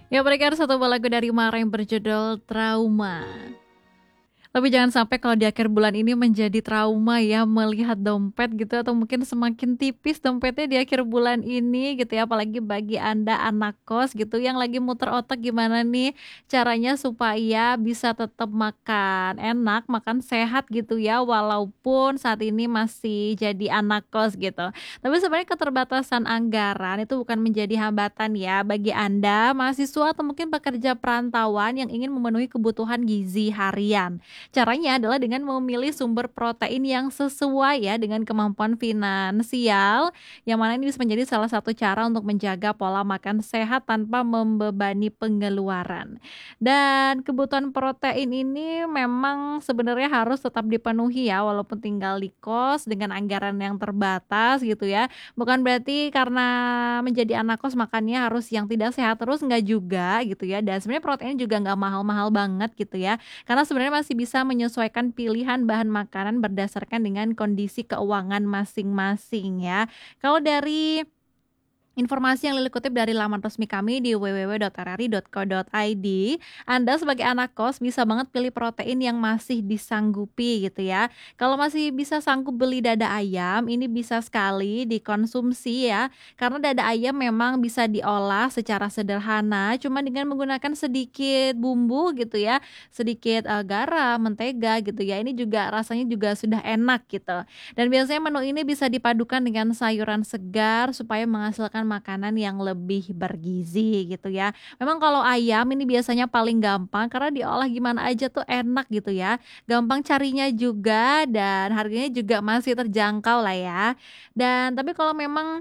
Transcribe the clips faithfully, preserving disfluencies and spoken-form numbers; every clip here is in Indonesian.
Ya, berikan satu buah lagu dari Mara yang berjudul Trauma. Tapi jangan sampai kalau di akhir bulan ini menjadi trauma ya melihat dompet gitu atau mungkin semakin tipis dompetnya di akhir bulan ini gitu ya. Apalagi bagi Anda anak kos gitu yang lagi muter otak gimana nih caranya supaya bisa tetap makan enak, makan sehat gitu ya walaupun saat ini masih jadi anak kos gitu. Tapi sebenarnya keterbatasan anggaran itu bukan menjadi hambatan ya bagi Anda mahasiswa atau mungkin pekerja perantauan yang ingin memenuhi kebutuhan gizi harian. Caranya adalah dengan memilih sumber protein yang sesuai ya dengan kemampuan finansial, yang mana ini bisa menjadi salah satu cara untuk menjaga pola makan sehat tanpa membebani pengeluaran. Dan kebutuhan protein ini memang sebenarnya harus tetap dipenuhi ya walaupun tinggal di kos dengan anggaran yang terbatas gitu ya. Bukan berarti karena menjadi anak kos makannya harus yang tidak sehat terus, nggak juga gitu ya. Dan sebenarnya protein juga nggak mahal-mahal banget gitu ya. Karena sebenarnya masih bisa menyesuaikan pilihan bahan makanan berdasarkan dengan kondisi keuangan masing-masing ya. Kalau dari informasi yang Lili kutip dari laman resmi kami di w w w titik r r i titik co titik i d, Anda sebagai anak kos bisa banget pilih protein yang masih disanggupi gitu ya. Kalau masih bisa sanggup beli dada ayam, ini bisa sekali dikonsumsi ya. Karena dada ayam memang bisa diolah secara sederhana, cuma dengan menggunakan sedikit bumbu gitu ya, sedikit eh, garam, mentega gitu ya. Ini juga rasanya juga sudah enak gitu. Dan biasanya menu ini bisa dipadukan dengan sayuran segar supaya menghasilkan makanan yang lebih bergizi gitu ya. Memang kalau ayam ini biasanya paling gampang karena diolah gimana aja tuh enak gitu ya. Gampang carinya juga dan harganya juga masih terjangkau lah ya. Dan tapi kalau memang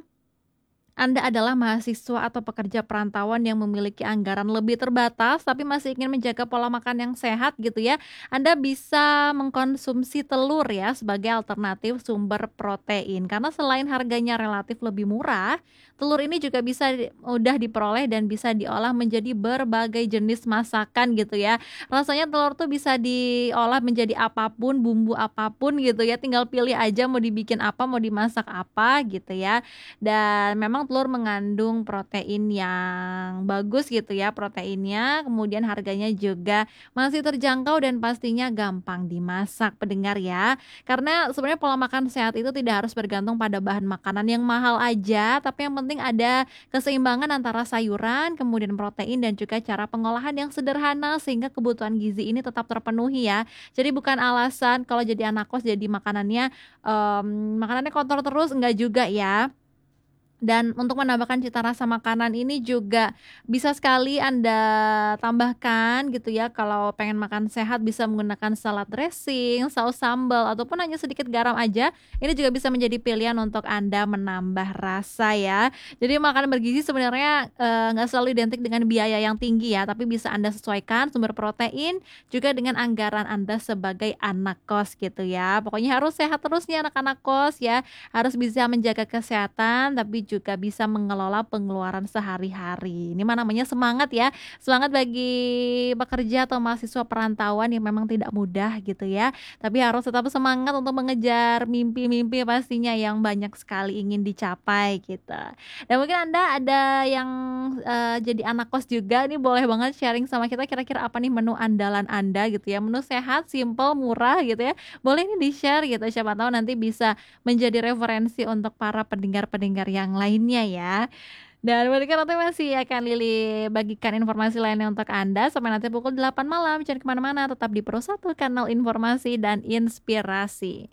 anda adalah mahasiswa atau pekerja perantauan yang memiliki anggaran lebih terbatas tapi masih ingin menjaga pola makan yang sehat gitu ya. Anda bisa mengkonsumsi telur ya sebagai alternatif sumber protein. Karena selain harganya relatif lebih murah, telur ini juga bisa di- mudah diperoleh dan bisa diolah menjadi berbagai jenis masakan gitu ya. Rasanya telur tuh bisa diolah menjadi apapun, bumbu apapun gitu ya. Tinggal pilih aja mau dibikin apa, mau dimasak apa gitu ya. Dan memang telur mengandung protein yang bagus gitu ya proteinnya, kemudian harganya juga masih terjangkau dan pastinya gampang dimasak pendengar ya. Karena sebenarnya pola makan sehat itu tidak harus bergantung pada bahan makanan yang mahal aja, tapi yang penting ada keseimbangan antara sayuran, kemudian protein dan juga cara pengolahan yang sederhana sehingga kebutuhan gizi ini tetap terpenuhi ya. Jadi bukan alasan kalau jadi anak kos jadi makanannya em, makanannya kotor terus, enggak juga ya. Dan untuk menambahkan cita rasa makanan ini juga bisa sekali Anda tambahkan gitu ya, kalau pengen makan sehat bisa menggunakan salad dressing, saus sambal, ataupun hanya sedikit garam aja, ini juga bisa menjadi pilihan untuk Anda menambah rasa ya. Jadi makanan bergizi sebenarnya eee, nggak selalu identik dengan biaya yang tinggi ya, tapi bisa Anda sesuaikan sumber protein juga dengan anggaran Anda sebagai anak kos gitu ya. Pokoknya harus sehat terus nih anak-anak kos ya, harus bisa menjaga kesehatan tapi juga bisa mengelola pengeluaran sehari-hari. Ini mah namanya semangat ya, semangat bagi pekerja atau mahasiswa perantauan yang memang tidak mudah gitu ya. Tapi harus tetap semangat untuk mengejar mimpi-mimpi pastinya yang banyak sekali ingin dicapai gitu. Dan mungkin Anda ada yang eee, jadi anak kos juga nih boleh banget sharing sama kita kira-kira apa nih menu andalan Anda gitu ya, menu sehat, simpel, murah gitu ya. Boleh nih di-share gitu, siapa tahu nanti bisa menjadi referensi untuk para pendengar-pendengar yang lainnya ya. Dan berarti kan nanti masih akan Lili bagikan informasi lainnya untuk Anda sampai nanti pukul delapan malam. Jangan kemana-mana, tetap di Pro satu kanal informasi dan inspirasi.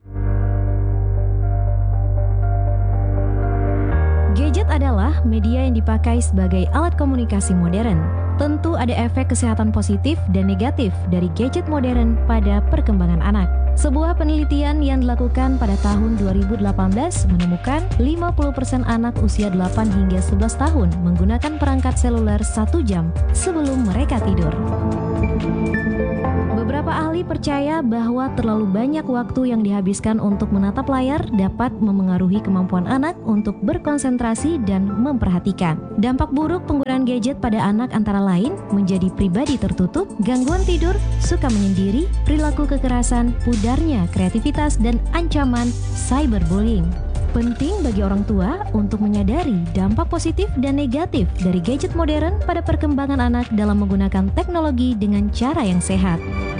Gadget adalah media yang dipakai sebagai alat komunikasi modern. Tentu ada efek kesehatan positif dan negatif dari gadget modern pada perkembangan anak. Sebuah penelitian yang dilakukan pada tahun dua ribu delapan belas menemukan lima puluh persen anak usia delapan hingga sebelas tahun menggunakan perangkat seluler satu jam sebelum mereka tidur. Beberapa ahli percaya bahwa terlalu banyak waktu yang dihabiskan untuk menatap layar dapat memengaruhi kemampuan anak untuk berkonsentrasi dan memperhatikan. Dampak buruk penggunaan gadget pada anak antara lain menjadi pribadi tertutup, gangguan tidur, suka menyendiri, perilaku kekerasan, pudarnya kreativitas, dan ancaman cyberbullying. Penting bagi orang tua untuk menyadari dampak positif dan negatif dari gadget modern pada perkembangan anak dalam menggunakan teknologi dengan cara yang sehat.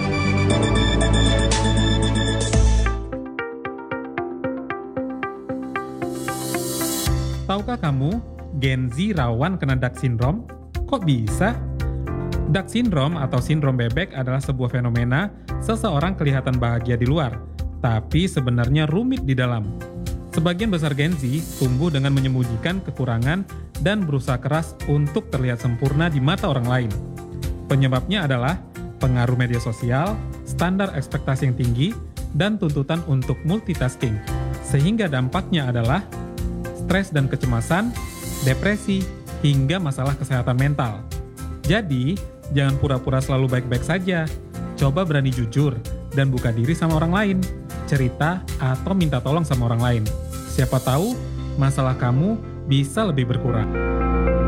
Tahukah kamu, Gen Z rawan kena Duck Syndrome? Kok bisa? Duck Syndrome atau sindrom bebek adalah sebuah fenomena seseorang kelihatan bahagia di luar, tapi sebenarnya rumit di dalam. Sebagian besar Gen Z tumbuh dengan menyembunyikan kekurangan dan berusaha keras untuk terlihat sempurna di mata orang lain. Penyebabnya adalah pengaruh media sosial, standar ekspektasi yang tinggi, dan tuntutan untuk multitasking. Sehingga dampaknya adalah stres dan kecemasan, depresi, hingga masalah kesehatan mental. Jadi, jangan pura-pura selalu baik-baik saja. Coba berani jujur dan buka diri sama orang lain, cerita atau minta tolong sama orang lain. Siapa tahu masalah kamu bisa lebih berkurang.